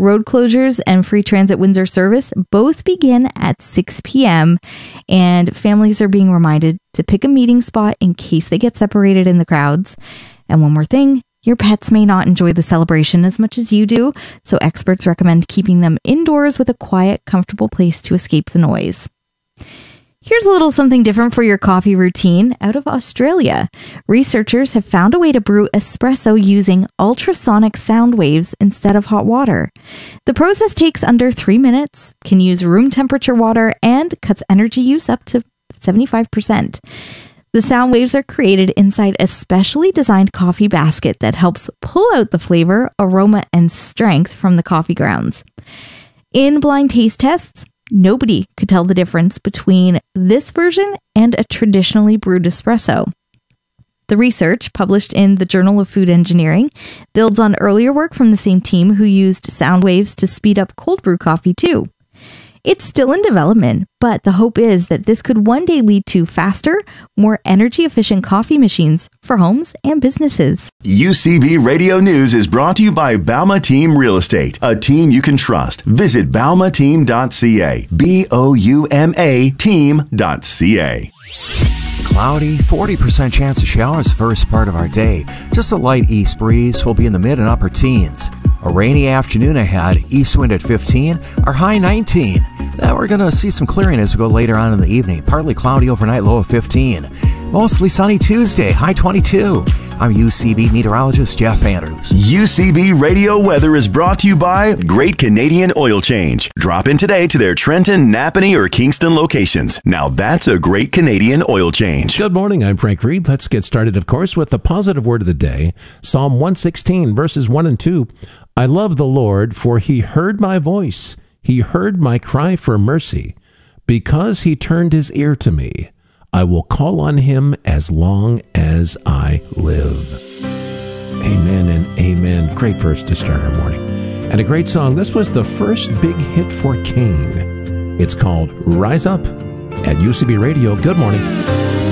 Road closures and free transit Windsor service both begin at 6 p.m. and families are being reminded to pick a meeting spot in case they get separated in the crowds. And one more thing, your pets may not enjoy the celebration as much as you do, so experts recommend keeping them indoors with a quiet, comfortable place to escape the noise. Here's a little something different for your coffee routine out of Australia. Researchers have found a way to brew espresso using ultrasonic sound waves instead of hot water. The process takes under 3 minutes, can use room temperature water, and cuts energy use up to 75%. The sound waves are created inside a specially designed coffee basket that helps pull out the flavor, aroma, and strength from the coffee grounds. In blind taste tests, nobody could tell the difference between this version and a traditionally brewed espresso. The research, published in the Journal of Food Engineering, builds on earlier work from the same team who used sound waves to speed up cold brew coffee too. It's still in development, but the hope is that this could one day lead to faster, more energy-efficient coffee machines for homes and businesses. UCB Radio News is brought to you by Bauma Team Real Estate, a team you can trust. Visit baumateam.ca, B-O-U-M-A team.ca. Cloudy, 40% chance of showers the first part of our day. Just a light east breeze will be in the mid and upper teens. A rainy afternoon ahead, east wind at 15, our high 19. Then we're going to see some clearing as we go later on in the evening. Partly cloudy overnight, low of 15. Mostly sunny Tuesday, high 22. I'm UCB meteorologist Jeff Andrews. UCB Radio Weather is brought to you by Great Canadian Oil Change. Drop in today to their Trenton, Napanee, or Kingston locations. Now that's a Great Canadian Oil Change. Good morning, I'm Frank Reed. Let's get started, of course, with the positive word of the day. Psalm 116, verses 1 and 2. I love the Lord, for he heard my voice. He heard my cry for mercy. Because he turned his ear to me, I will call on him as long as I live. Amen and amen. Great verse to start our morning. And a great song. This was the first big hit for Kane. It's called Rise Up at UCB Radio. Good morning.